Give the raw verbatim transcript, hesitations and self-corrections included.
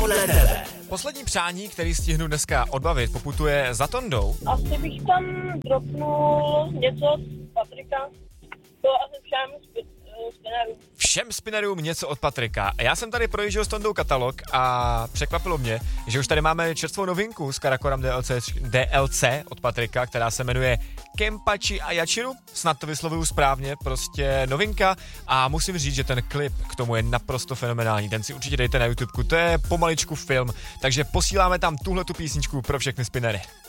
podle tebe. Poslední přání, který stihnu dneska odbavit, poputuje za Tondou. Asi bych tam dropnul něco od Patrika. To asi všem spinnerům. Všem spinnerům něco od Patrika. Já jsem tady projížděl s Tondou katalog a překvapilo mě, že už tady máme čerstvou novinku z Karakoram D L C, D L C od Patrika, která se jmenuje Kempachi a Yachiru. Snad to vyslovuju správně, prostě novinka a musím říct, že ten klip k tomu je naprosto fenomenální. Ten si určitě dejte na YouTubeku, to je pomaličku film, takže posíláme tam tuhle tu písničku pro všechny spinnery.